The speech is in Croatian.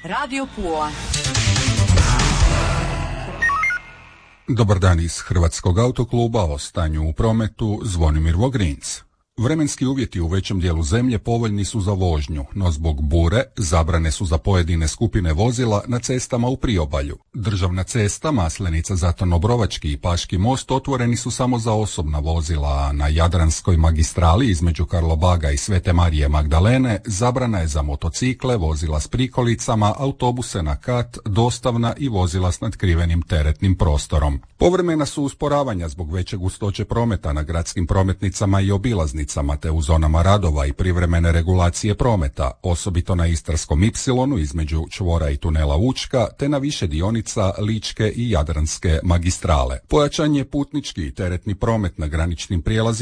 Radio Pula. Dobar dan iz Hrvatskog autokluba, o stanju u prometu Zvonimir Vogrinc. Vremenski uvjeti u većem dijelu zemlje povoljni su za vožnju, no zbog bure zabrane su za pojedine skupine vozila na cestama u priobalju. Državna cesta Maslenica-Zatorno-Brovački i Paški most otvoreni su samo za osobna vozila, a na Jadranskoj magistrali između Karlobaga i Svete Marije Magdalene zabrana je za motocikle, vozila s prikolicama, autobuse na kat, dostavna i vozila s nadkrivenim teretnim prostorom. Povremena su usporavanja zbog veće gustoće prometa na gradskim prometnicama i obilaznicama te u zonama radova i privremene regulacije prometa, osobito na Istarskom ipsilonu između čvora i tunela Učka te na više dionica Ličke i Jadranske magistrale. Pojačan je putnički i teretni promet na graničnim prijelazima